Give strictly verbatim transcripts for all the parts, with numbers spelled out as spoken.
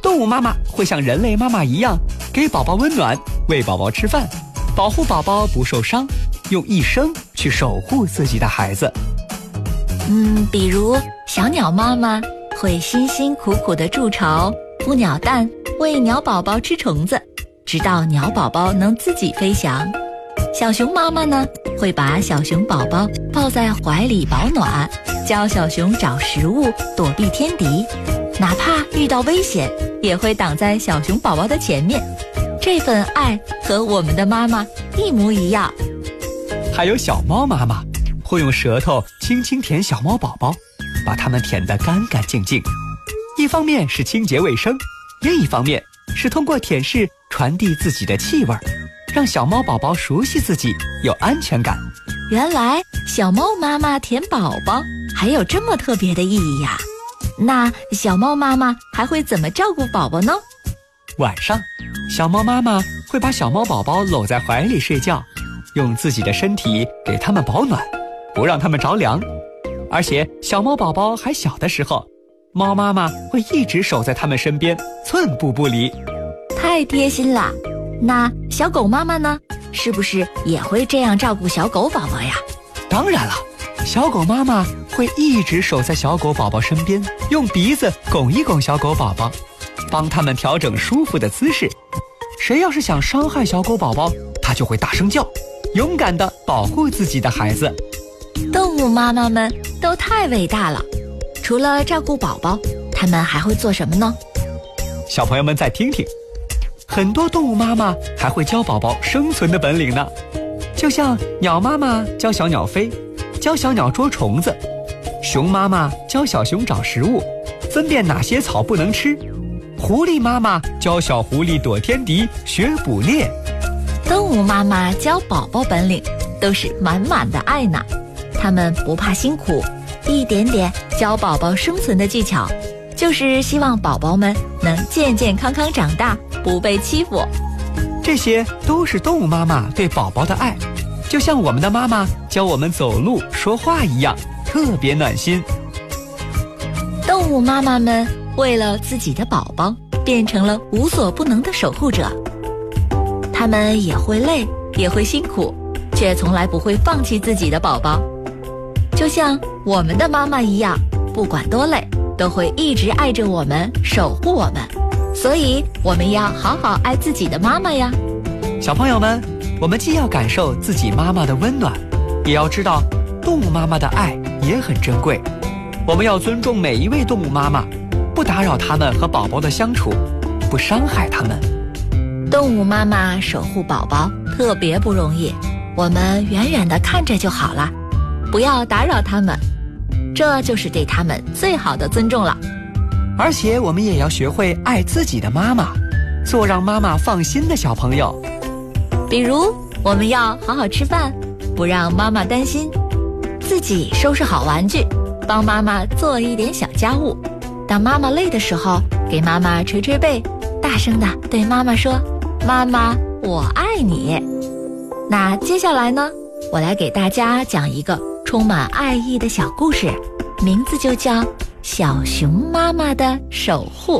动物妈妈会像人类妈妈一样，给宝宝温暖，喂宝宝吃饭，保护宝宝不受伤，用一生去守护自己的孩子。 嗯，比如小鸟妈妈会辛辛苦苦地筑巢、孵鸟蛋，喂鸟宝宝吃虫子，直到鸟宝宝能自己飞翔。小熊妈妈呢，会把小熊宝宝抱在怀里保暖，教小熊找食物，躲避天敌，哪怕遇到危险，也会挡在小熊宝宝的前面。这份爱和我们的妈妈一模一样。 还有小猫妈妈会用舌头轻轻舔小猫宝宝，把它们舔得干干净净。一方面是清洁卫生，另一方面是通过舔舐传递自己的气味，让小猫宝宝熟悉自己，有安全感。 原来小猫妈妈舔宝宝还有这么特别的意义呀！那小猫妈妈还会怎么照顾宝宝呢？ 晚上，小猫妈妈会把小猫宝宝搂在怀里睡觉，用自己的身体给它们保暖，不让它们着凉。而且小猫宝宝还小的时候，猫妈妈会一直守在它们身边，寸步不离。 太贴心了。那小狗妈妈呢？是不是也会这样照顾小狗宝宝呀？ 当然了，小狗妈妈会一直守在小狗宝宝身边，用鼻子拱一拱小狗宝宝，帮它们调整舒服的姿势。谁要是想伤害小狗宝宝，它就会大声叫，勇敢地保护自己的孩子。 动物妈妈们都太伟大了，除了照顾宝宝，它们还会做什么呢？ 小朋友们再听听，很多动物妈妈还会教宝宝生存的本领呢。就像鸟妈妈教小鸟飞，教小鸟捉虫子；熊妈妈教小熊找食物，分辨哪些草不能吃；狐狸妈妈教小狐狸躲天敌，学捕猎。 动物妈妈教宝宝本领，都是满满的爱呢。他们不怕辛苦，一点点教宝宝生存的技巧，就是希望宝宝们能健健康康长大，不被欺负。 这些都是动物妈妈对宝宝的爱，就像我们的妈妈教我们走路说话一样，特别暖心。 动物妈妈们为了自己的宝宝，变成了无所不能的守护者。他们也会累，也会辛苦，却从来不会放弃自己的宝宝。就像我们的妈妈一样，不管多累，都会一直爱着我们，守护我们。所以我们要好好爱自己的妈妈呀。 小朋友们，我们既要感受自己妈妈的温暖，也要知道动物妈妈的爱也很珍贵。我们要尊重每一位动物妈妈，不打扰她们和宝宝的相处，不伤害她们。 动物妈妈守护宝宝特别不容易，我们远远地看着就好了，不要打扰他们，这就是对他们最好的尊重了。 而且我们也要学会爱自己的妈妈，做让妈妈放心的小朋友。 比如我们要好好吃饭，不让妈妈担心，自己收拾好玩具，帮妈妈做一点小家务。当妈妈累的时候，给妈妈捶捶背，大声地对妈妈说，妈妈我爱你。那接下来呢，我来给大家讲一个充满爱意的小故事，名字就叫小熊妈妈的守护。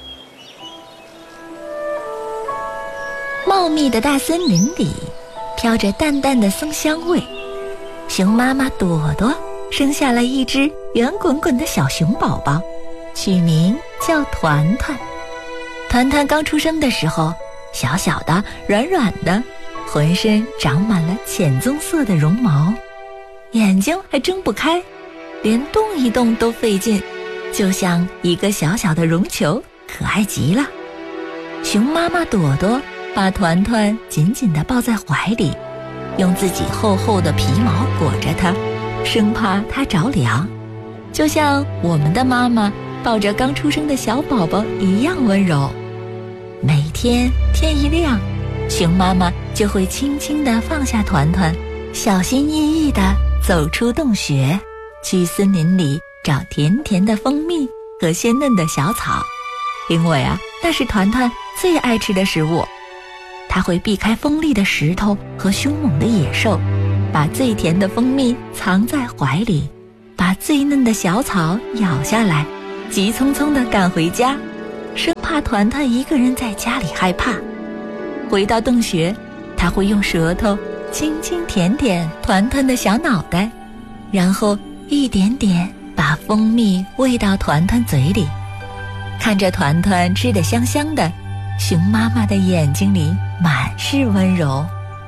茂密的大森林里飘着淡淡的松香味，熊妈妈朵朵生下了一只圆滚滚的小熊宝宝，取名叫团团。团团刚出生的时候，小小的软软的，浑身长满了浅棕色的绒毛，眼睛还睁不开，连动一动都费劲，就像一个小小的绒球，可爱极了。熊妈妈朵朵把团团紧紧地抱在怀里，用自己厚厚的皮毛裹着它，生怕它着凉，就像我们的妈妈抱着刚出生的小宝宝一样温柔。每天天一亮，熊妈妈就会轻轻地放下团团，小心翼翼地走出洞穴，去森林里找甜甜的蜂蜜和鲜嫩的小草，因为啊，那是团团最爱吃的食物。它会避开锋利的石头和凶猛的野兽，把最甜的蜂蜜藏在怀里，把最嫩的小草咬下来，急匆匆地赶回家，生怕怕团团一个人在家里害怕。回到洞穴，他会用舌头轻轻舔舔团团的小脑袋，然后一点点把蜂蜜喂到团团嘴里。看着团团吃得香香的，熊妈妈的眼睛里满是温柔。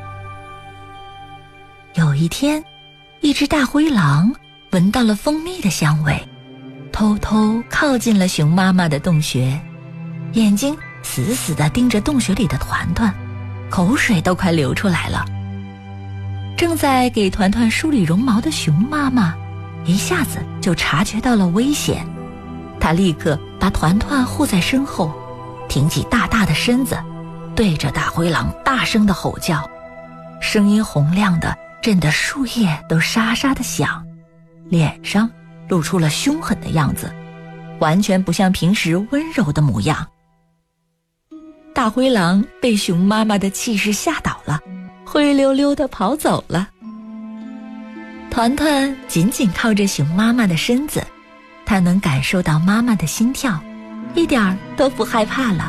有一天，一只大灰狼闻到了蜂蜜的香味，偷偷靠近了熊妈妈的洞穴，眼睛死死地盯着洞穴里的团团，口水都快流出来了。正在给团团梳理绒毛的熊妈妈一下子就察觉到了危险，她立刻把团团护在身后，挺起大大的身子，对着大灰狼大声地吼叫，声音洪亮的震得树叶都沙沙地响，脸上露出了凶狠的样子，完全不像平时温柔的模样。大灰狼被熊妈妈的气势吓倒了，灰溜溜地跑走了。团团紧紧靠着熊妈妈的身子，他能感受到妈妈的心跳，一点儿都不害怕了。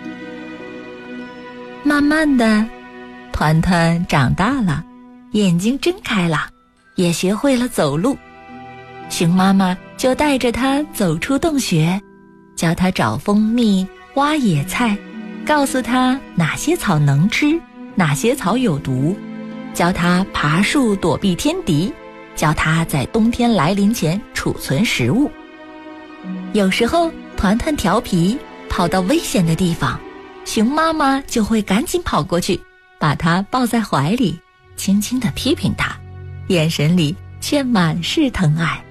慢慢的，团团长大了，眼睛睁开了，也学会了走路。熊妈妈就带着他走出洞穴，教他找蜂蜜、挖野菜，告诉他哪些草能吃，哪些草有毒，教他爬树躲避天敌，教他在冬天来临前储存食物。有时候团团调皮，跑到危险的地方，熊妈妈就会赶紧跑过去，把他抱在怀里，轻轻地批评他，眼神里却满是疼爱。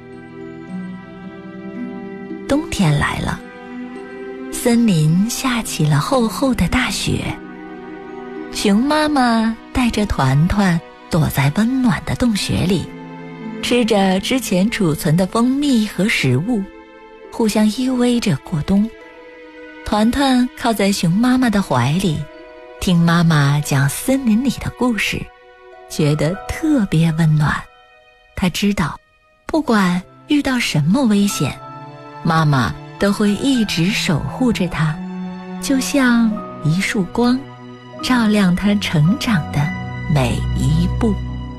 冬天来了，森林下起了厚厚的大雪，熊妈妈带着团团躲在温暖的洞穴里，吃着之前储存的蜂蜜和食物，互相依偎着过冬。团团靠在熊妈妈的怀里，听妈妈讲森林里的故事，觉得特别温暖。他知道，不管遇到什么危险，妈妈都会一直守护着他，就像一束光，照亮他成长的每一步。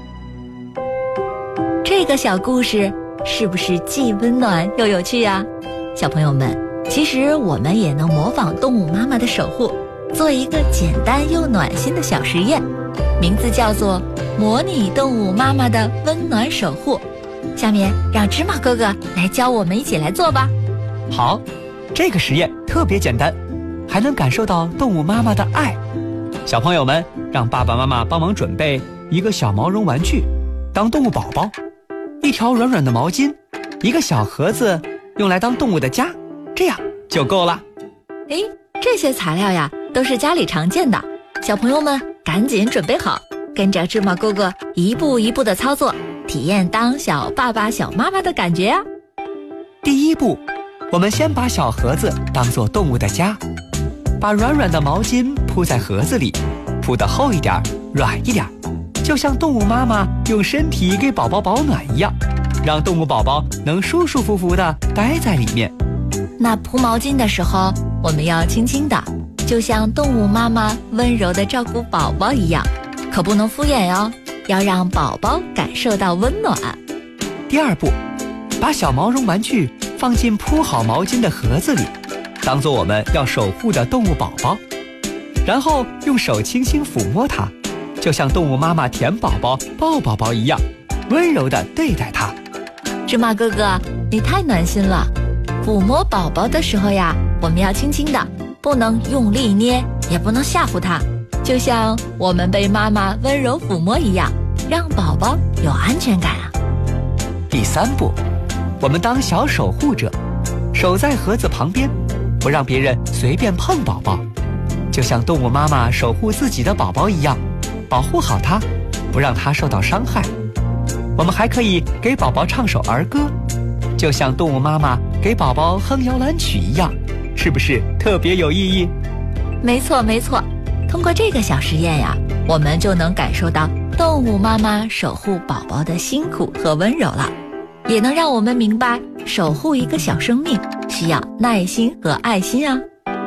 这个小故事是不是既温暖又有趣呀？小朋友们，其实我们也能模仿动物妈妈的守护，做一个简单又暖心的小实验，名字叫做模拟动物妈妈的温暖守护。下面让芝麻哥哥来教我们一起来做吧。 好，这个实验特别简单，还能感受到动物妈妈的爱。小朋友们，让爸爸妈妈帮忙准备一个小毛绒玩具当动物宝宝，一条软软的毛巾，一个小盒子用来当动物的家，这样就够了。 诶，这些材料呀都是家里常见的，小朋友们赶紧准备好，跟着芝麻哥哥一步一步的操作，体验当小爸爸小妈妈的感觉啊。 第一步，我们先把小盒子当作动物的家，把软软的毛巾铺在盒子里，铺得厚一点，软一点，就像动物妈妈用身体给宝宝保暖一样，让动物宝宝能舒舒服服地待在里面。 那铺毛巾的时候，我们要轻轻的，就像动物妈妈温柔地照顾宝宝一样，可不能敷衍哟，要让宝宝感受到温暖。 第二步，把小毛绒玩具放进铺好毛巾的盒子里，当做我们要守护的动物宝宝，然后用手轻轻抚摸它，就像动物妈妈舔宝宝抱宝宝一样，温柔地对待它。 芝麻哥哥，你太暖心了。抚摸宝宝的时候呀，我们要轻轻的，不能用力捏，也不能吓唬他，就像我们被妈妈温柔抚摸一样，让宝宝有安全感啊。 第三步，我们当小守护者，守在盒子旁边，不让别人随便碰宝宝，就像动物妈妈守护自己的宝宝一样，保护好它，不让它受到伤害。我们还可以给宝宝唱首儿歌，就像动物妈妈给宝宝哼摇篮曲一样，是不是特别有意义？ 没错没错，通过这个小实验呀，我们就能感受到动物妈妈守护宝宝的辛苦和温柔了，也能让我们明白守护一个小生命需要耐心和爱心啊。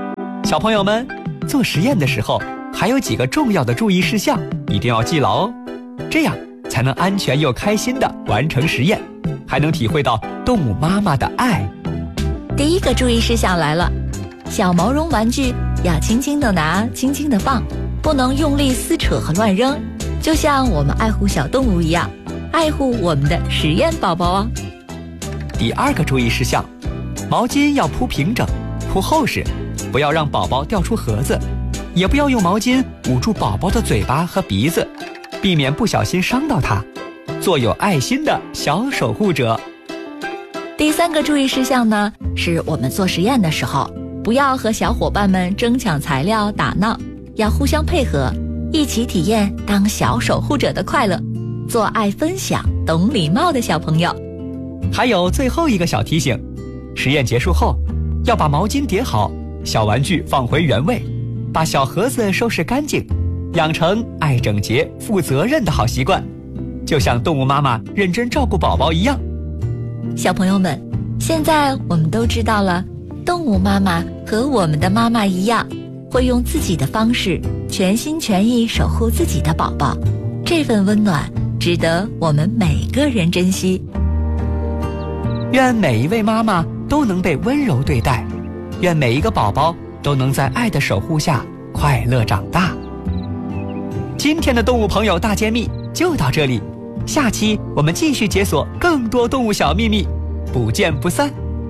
小朋友们，做实验的时候还有几个重要的注意事项，一定要记牢哦，这样才能安全又开心地完成实验，还能体会到动物妈妈的爱。 第一个注意事项来了，小毛绒玩具要轻轻地拿，轻轻地放，不能用力撕扯和乱扔，就像我们爱护小动物一样，爱护我们的实验宝宝哦。 第二个注意事项，毛巾要铺平整，铺厚实，不要让宝宝掉出盒子，也不要用毛巾捂住宝宝的嘴巴和鼻子，避免不小心伤到他，做有爱心的小守护者。 第三个注意事项呢，是我们做实验的时候，不要和小伙伴们争抢材料打闹，要互相配合，一起体验当小守护者的快乐，做爱分享、懂礼貌的小朋友。 还有最后一个小提醒，实验结束后要把毛巾叠好，小玩具放回原位，把小盒子收拾干净，养成爱整洁、负责任的好习惯，就像动物妈妈认真照顾宝宝一样。 小朋友们，现在我们都知道了，动物妈妈和我们的妈妈一样，会用自己的方式全心全意守护自己的宝宝，这份温暖值得我们每个人珍惜。 愿每一位妈妈都能被温柔对待，愿每一个宝宝都能在爱的守护下快乐长大。今天的动物朋友大揭秘就到这里，下期我们继续解锁更多动物小秘密，不见不散。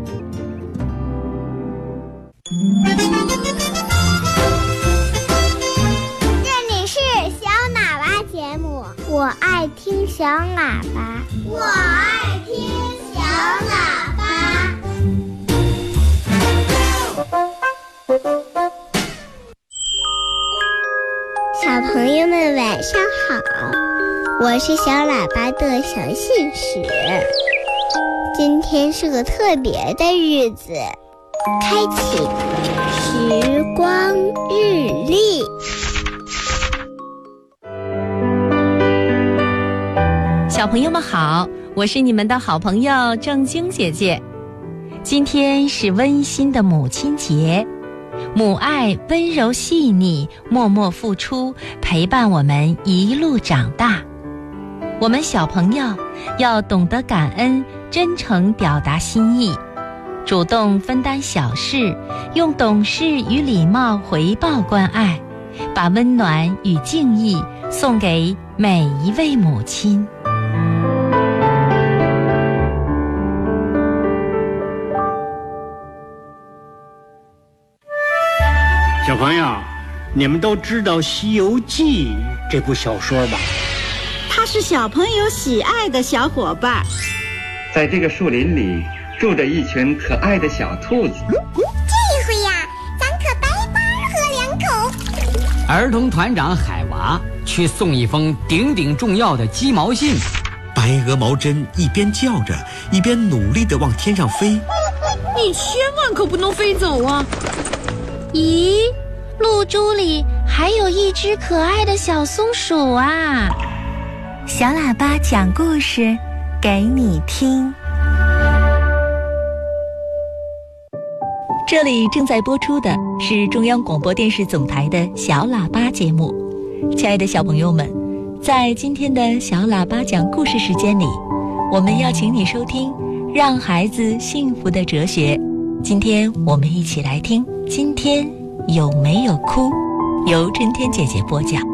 这里是小喇叭节目，我爱听小喇叭，我爱听小喇叭。小朋友们晚上好，我是小喇叭的小信使。今天是个特别的日子，开启时光日历。 小朋友们好，我是你们的好朋友正晶姐姐。今天是温馨的母亲节，母爱温柔细腻，默默付出，陪伴我们一路长大。我们小朋友要懂得感恩，真诚表达心意，主动分担小事，用懂事与礼貌回报关爱，把温暖与敬意送给每一位母亲。 小朋友，你们都知道《西游记》这部小说吧？ 他是小朋友喜爱的小伙伴。 在这个树林里住着一群可爱的小兔子。 这回呀，咱可白白喝两口。 儿童团长海娃去送一封顶顶重要的鸡毛信。 白鹅毛针一边叫着，一边努力地往天上飞。 你千万可不能飞走啊！ 咦，露珠里还有一只可爱的小松鼠啊！ 小喇叭讲故事给你听。这里正在播出的是中央广播电视总台的小喇叭节目。亲爱的小朋友们，在今天的小喇叭讲故事时间里，我们要请你收听让孩子幸福的哲学。今天我们一起来听今天有没有哭，由春天姐姐播讲。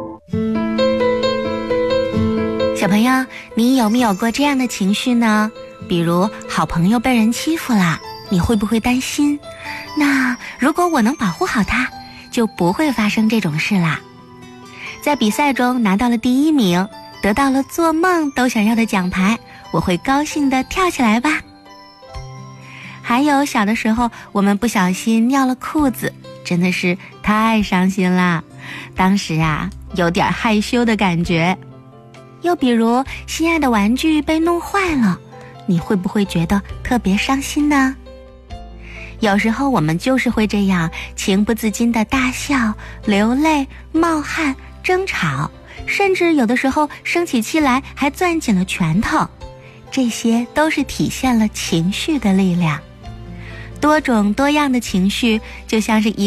小朋友，你有没有过这样的情绪呢？比如好朋友被人欺负了，你会不会担心？那如果我能保护好他，就不会发生这种事啦。在比赛中拿到了第一名，得到了做梦都想要的奖牌，我会高兴地跳起来吧。还有小的时候我们不小心尿了裤子，真的是太伤心啦，当时啊有点害羞的感觉。又比如心爱的玩具被弄坏了，你会不会觉得特别伤心呢？有时候我们就是会这样情不自禁的大笑、流泪、冒汗、争吵，甚至有的时候生起气来还攥紧了拳头，这些都是体现了情绪的力量。多种多样的情绪就像是一